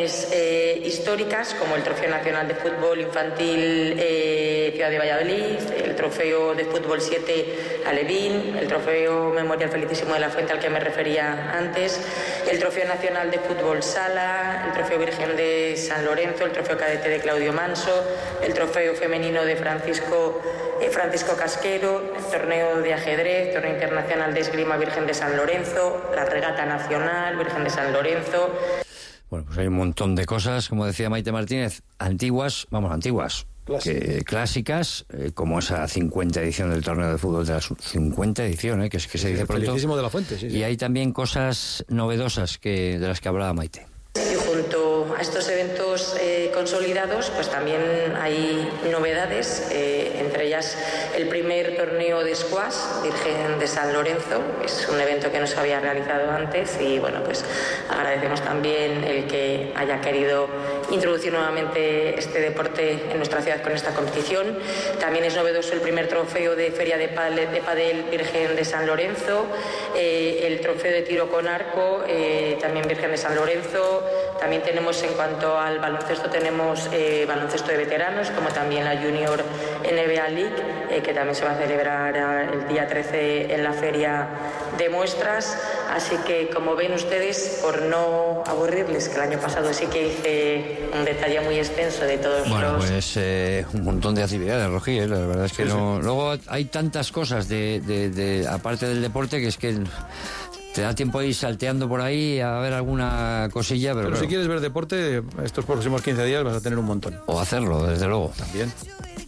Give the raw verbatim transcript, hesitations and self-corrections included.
competiciones eh, históricas, como el Trofeo Nacional de Fútbol Infantil eh, Ciudad de Valladolid, el Trofeo de Fútbol siete Alevín, el Trofeo Memorial Felicísimo de la Fuente al que me refería antes, el Trofeo Nacional de Fútbol Sala, el Trofeo Virgen de San Lorenzo, el Trofeo Cadete de Claudio Manso, el Trofeo Femenino de Francisco, eh, Francisco Casquero, el Torneo de Ajedrez, Torneo Internacional de Esgrima Virgen de San Lorenzo, la Regata Nacional Virgen de San Lorenzo. Bueno, pues hay un montón de cosas, como decía Maite Martínez, antiguas, vamos, antiguas, que, clásicas, eh, como esa cincuenta edición del torneo de fútbol de la cincuenta edición, eh, que es que se sí, dice pronto. Felicísimo de la Fuente, sí, sí. Y hay también cosas novedosas que de las que hablaba Maite. Y junto a estos eventos eh, consolidados, pues también hay novedades, eh, entre ellas el primer torneo de squash Virgen de San Lorenzo. Es un evento que no se había realizado antes y bueno, pues agradecemos también el que haya querido introducir nuevamente este deporte en nuestra ciudad con esta competición. También es novedoso el primer trofeo de Feria de Padel, de Padel Virgen de San Lorenzo, eh, el trofeo de tiro con arco eh, también Virgen de San Lorenzo. También tenemos, en cuanto al baloncesto, tenemos eh, baloncesto de veteranos, como también la Junior N B A League, eh, que también se va a celebrar el día trece en la feria de muestras. Así que, como ven ustedes, por no aburrirles, que el año pasado sí que hice un detalle muy extenso de todos bueno, los... pues eh, un montón de actividades, Rogi, eh, la verdad es que sí, no... Sí. Luego hay tantas cosas, de, de, de aparte del deporte, que es que... Te da tiempo de ir salteando por ahí a ver alguna cosilla, pero... Pero claro, si quieres ver deporte, estos próximos quince días vas a tener un montón. O hacerlo, desde luego. También.